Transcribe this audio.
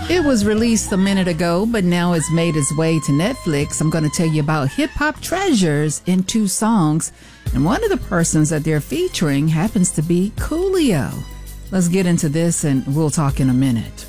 It was released a minute ago, but now it's made its way to Netflix. I'm going to tell you about hip hop treasures in 2 songs. And one of the persons that they're featuring happens to be Coolio. Let's get into this and we'll talk in a minute.